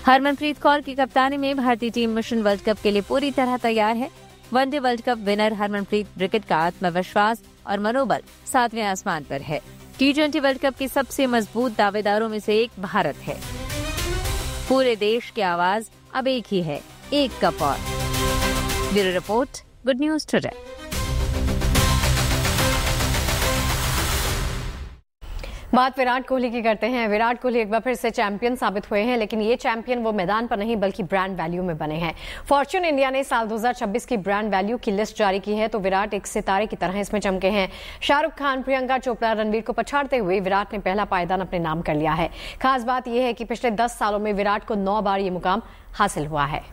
हरमनप्रीत कौर की कप्तानी में भारतीय टीम मिशन वर्ल्ड कप के लिए पूरी तरह तैयार है। One day world cup winner Harmanpreet briquette का आत्मविश्वास और मनोबल 7वें आसमान पर है। T20 वर्ल्ड कप के सबसे मजबूत दावेदारों में से एक भारत है। पूरे देश की आवाज अब एक ही है, एक कप और। Bureau report, good news today. बात विराट कोहली की करते हैं। विराट कोहली एक बार फिर से चैंपियन साबित हुए हैं, लेकिन ये चैंपियन वो मैदान पर नहीं बल्कि ब्रांड वैल्यू में बने हैं। फॉर्च्यून इंडिया ने साल 2026 की ब्रांड वैल्यू की लिस्ट जारी की है, तो विराट एक सितारे की तरह इसमें चमके हैं। शाहरुख खान, प्रियंका चोपड़ा, रणवीर को पछाड़ते हुए विराट ने पहला पायदान अपने नाम कर लिया है। खास बात यह है कि पिछले 10 सालों में विराट को 9 बार ये मुकाम हासिल हुआ है।